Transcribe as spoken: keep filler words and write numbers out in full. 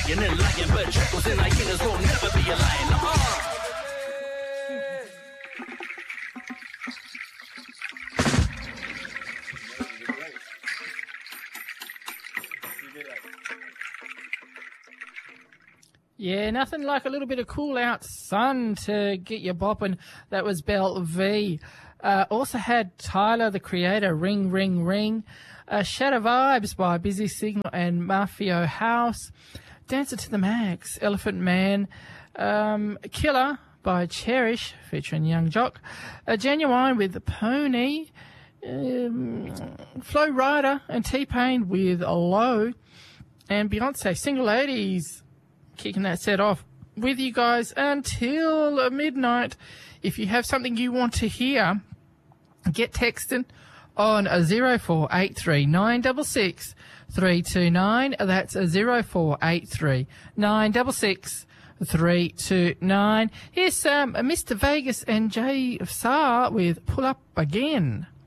lying and lying, but trickles and hyenas will never be a lion. Uh-uh. Yeah, nothing like a little bit of cool out sun to get you bopping. That was Belle V. Uh, also had Tyler, the Creator, Ring, Ring, Ring. Uh, Shadow Vibes by Busy Signal and Mafio House. Dancer to the Max, Elephant Man. Um, Killer by Cherish, featuring Young Jock. Uh, Genuine with Pony. Um, Flow Rider and T-Pain with Low. And Beyonce, Single Ladies, kicking that set off with you guys until midnight. If you have something you want to hear, get texting on a zero four eight three nine six six three two nine. That's a zero four eight three nine six six three two nine. Here's um, Mister Vegas and Jay Saar with Pull Up Again.